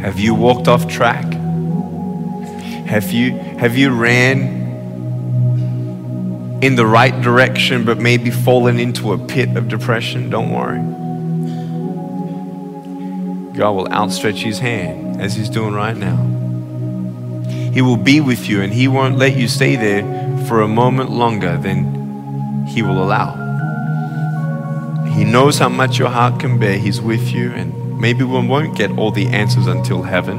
Have you walked off track? Have you ran in the right direction but maybe fallen into a pit of depression? Don't worry. God will outstretch his hand as he's doing right now. He will be with you, and he won't let you stay there for a moment longer than he will allow. He knows how much your heart can bear. He's with you, and maybe we won't get all the answers until heaven.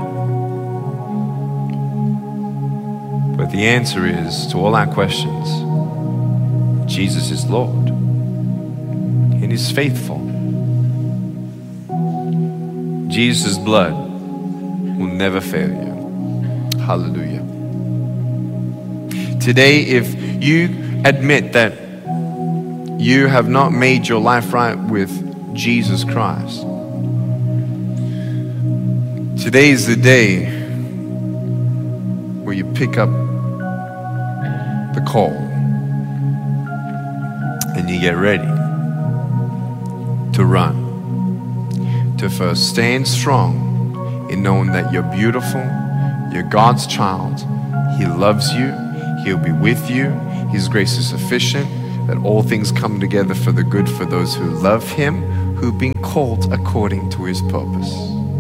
But the answer is to all our questions, Jesus is Lord, and he's faithful. Jesus' blood will never fail you. Hallelujah. Today, if you admit that you have not made your life right with Jesus Christ, today is the day where you pick up the call and you get ready to run. To first stand strong in knowing that you're beautiful, you're God's child. He loves you. He'll be with you. His grace is sufficient, that all things come together for the good for those who love him, who've been called according to his purpose.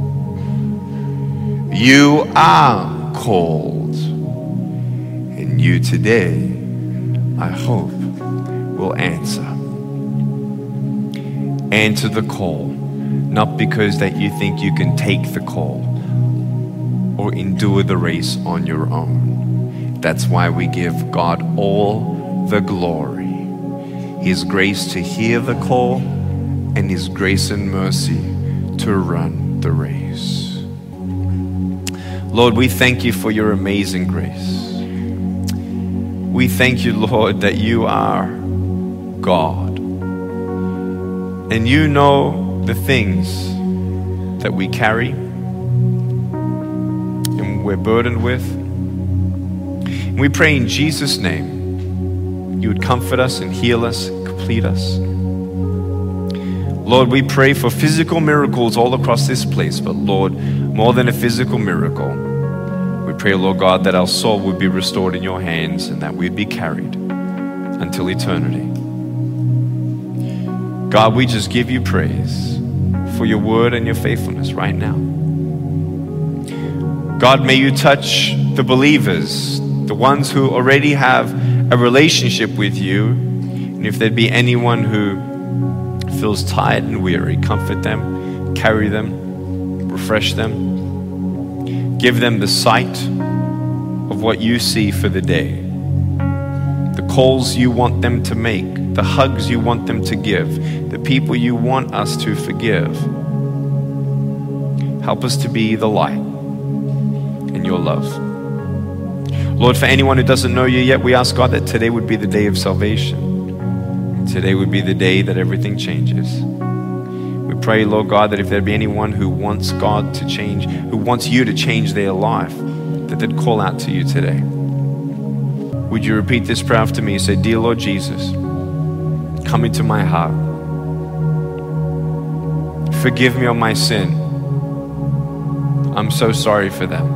You are called, and you today, I hope, will answer. Answer the call. Not because that you think you can take the call or endure the race on your own. That's why we give God all the glory. His grace to hear the call and his grace and mercy to run the race. Lord, we thank you for your amazing grace. We thank you, Lord, that you are God. And you know the things that we carry and we're burdened with. And we pray in Jesus' name you would comfort us and heal us, complete us. Lord, we pray for physical miracles all across this place, but Lord, more than a physical miracle, we pray, Lord God, that our soul would be restored in your hands and that we'd be carried until eternity. God, we just give you praise for your word and your faithfulness right now. God, may you touch the believers, the ones who already have a relationship with you. And if there'd be anyone who feels tired and weary, comfort them, carry them, refresh them. Give them the sight of what you see for the day. The calls you want them to make, the hugs you want them to give, the people you want us to forgive. Help us to be the light in your love. Lord, for anyone who doesn't know you yet, we ask God that today would be the day of salvation. Today would be the day that everything changes. We pray, Lord God, that if there be anyone who wants God to change, who wants you to change their life, that they'd call out to you today. Would you repeat this prayer after me? Say, dear Lord Jesus, come into my heart. Forgive me of my sin. I'm so sorry for them.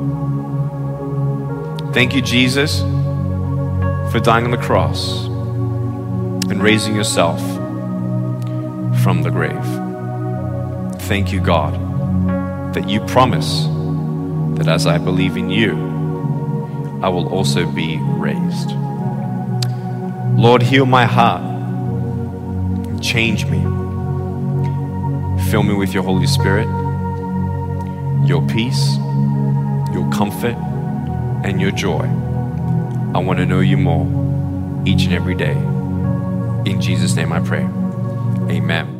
Thank you, Jesus, for dying on the cross and raising yourself from the grave. Thank you, God, that you promise that as I believe in you, I will also be raised. Lord, heal my heart. Change me. Fill me with your Holy Spirit, your peace, your comfort, and your joy. I want to know you more each and every day. In Jesus' name I pray. Amen.